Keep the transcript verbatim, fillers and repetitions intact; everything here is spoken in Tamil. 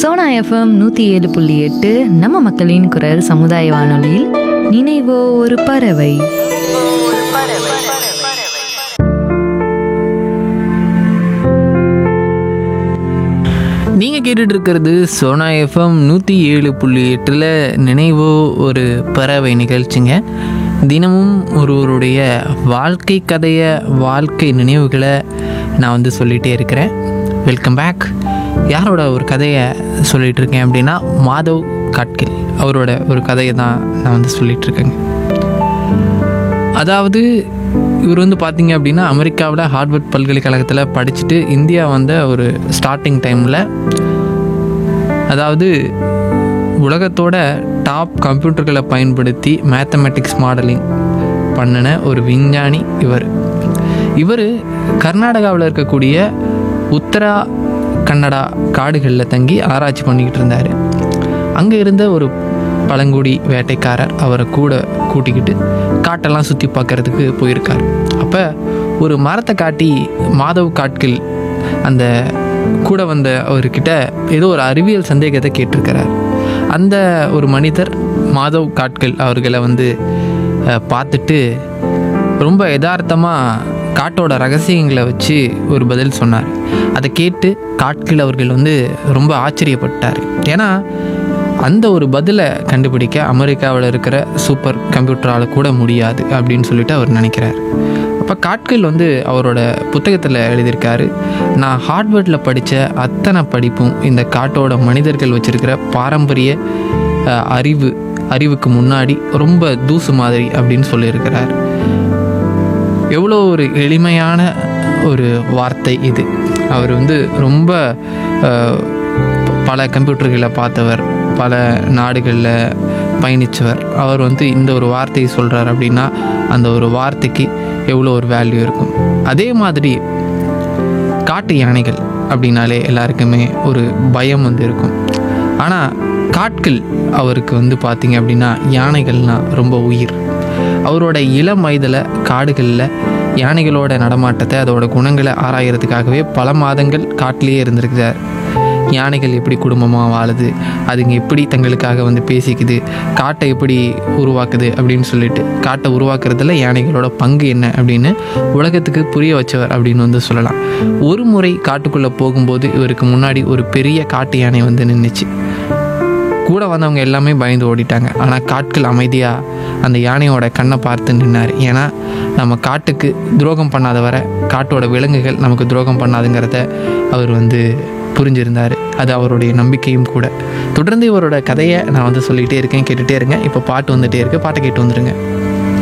சோனா எஃப்எம் நூற்றி ஏழு புள்ளி எட்டு நம்ம மக்களின் குரல் சமுதாய வானொலியில் நினைவோ ஒரு பறவை. நீங்கள் கேட்டுட்டு இருக்கிறது சோனா எஃப்எம் நூற்றி ஏழு புள்ளி எட்டில் நினைவோ ஒரு பறவை நிகழ்ச்சிங்க. தினமும் ஒருவருடைய வாழ்க்கை கதையை, வாழ்க்கை நினைவுகளை நான் வந்து சொல்லிகிட்டே இருக்கிறேன். Welcome back. யாரோட ஒரு கதையை சொல்லிகிட்டு இருக்கேன் அப்படின்னா, மாதவ் காட்கில் அவரோட ஒரு கதையை தான் நான் வந்து சொல்லிகிட்ருக்கேங்க. அதாவது இவர் வந்து பார்த்திங்க அப்படின்னா, அமெரிக்காவில் ஹார்வர்ட் பல்கலைக்கழகத்தில் படிச்சுட்டு இந்தியா வந்த ஒரு ஸ்டார்டிங் டைமில், அதாவது உலகத்தோட டாப் கம்ப்யூட்டர்களை பயன்படுத்தி மேத்தமெட்டிக்ஸ் மாடலிங் பண்ணின ஒரு விஞ்ஞானி இவர். இவர் கர்நாடகாவில் இருக்கக்கூடிய உத்தரா கன்னடா காடுகளில் தங்கி ஆராய்ச்சி பண்ணிக்கிட்டு இருந்தார். அங்கே இருந்த ஒரு பழங்குடி வேட்டைக்காரர் அவரை கூட கூட்டிக்கிட்டு காட்டெல்லாம் சுற்றி பார்க்குறதுக்கு போயிருக்கார். அப்போ ஒரு மரத்தை காட்டி மாதவ் காட்கில் அந்த கூட வந்த அவர்கிட்ட ஏதோ ஒரு அறிவியல் சந்தேகத்தை கேட்டிருக்கிறார். அந்த ஒரு மனிதர் மாதவ் காட்கில் அவர்களை வந்து பார்த்துட்டு ரொம்ப யதார்த்தமாக காட்டோட ரகசியங்களை வச்சு ஒரு பதில் சொன்னார். அதை கேட்டு காட்கில் அவர்கள் வந்து ரொம்ப ஆச்சரியப்பட்டார். ஏன்னா அந்த ஒரு பதிலை கண்டுபிடிக்க அமெரிக்காவில் இருக்கிற சூப்பர் கம்ப்யூட்டரால் கூட முடியாது அப்படின்னு சொல்லிட்டு அவர் நினைக்கிறார். அப்போ காட்கில் வந்து அவரோட புத்தகத்தில் எழுதியிருக்காரு, நான் ஹார்வர்டில் படித்த அத்தனை படிப்பும் இந்த காட்டோட மனிதர்கள் வச்சுருக்கிற பாரம்பரிய அறிவு அறிவுக்கு முன்னாடி ரொம்ப தூசு மாதிரி அப்படின்னு சொல்லியிருக்கிறார். எவ்வளோ ஒரு எளிமையான ஒரு வார்த்தை இது. அவர் வந்து ரொம்ப பல கம்ப்யூட்டர்களை பார்த்தவர், பல நாடுகளில் பயணித்தவர். அவர் வந்து இந்த ஒரு வார்த்தையை சொல்கிறார் அப்படின்னா அந்த ஒரு வார்த்தைக்கு எவ்வளோ ஒரு வேல்யூ இருக்கும். அதே மாதிரி காட்டு யானைகள் அப்படின்னாலே எல்லாருக்குமே ஒரு பயம் வந்து இருக்கும். ஆனால் காட்கில் அவருக்கு வந்து பார்த்திங்க அப்படின்னா யானைகள்னால் ரொம்ப உயிர். அவரோட இளம் வயதில் காடுகளில் யானைகளோட நடமாட்டத்தை, அதோட குணங்களை ஆராயறதுக்காகவே பல மாதங்கள் காட்டிலேயே இருந்திருக்கிறார். யானைகள் எப்படி குடும்பமாக வாழுது, அதுங்க எப்படி தங்களுக்காக வந்து பேசிக்குது, காட்டை எப்படி உருவாக்குது அப்படின்னு சொல்லிட்டு காட்டை உருவாக்குறதுல யானைகளோட பங்கு என்ன அப்படின்னு உலகத்துக்கு புரிய வச்சவர் அப்படின்னு வந்து சொல்லலாம். ஒரு முறை காட்டுக்குள்ளே போகும்போது இவருக்கு முன்னாடி ஒரு பெரிய காட்டு யானை வந்து நின்றுச்சு. கூட வந்தவங்க எல்லாமே பயந்து ஓடிட்டாங்க. ஆனால் காட்கில் அமைதியாக அந்த யானையோட கண்ணை பார்த்து நின்னார். ஏன்னா நம்ம காட்டுக்கு துரோகம் பண்ணாத வரை காட்டோட விலங்குகள் நமக்கு துரோகம் பண்ணாதுங்கிறத அவர் வந்து புரிஞ்சிருந்தார். அது அவருடைய நம்பிக்கையும் கூட. தொடர்ந்து இவரோட கதையை நான் வந்து சொல்லிகிட்டே இருக்கேன், கேட்டுகிட்டே இருங்க. இப்போ பாட்டு வந்துகிட்டே இருக்கு, பாட்டை கேட்டு வந்துடுங்க.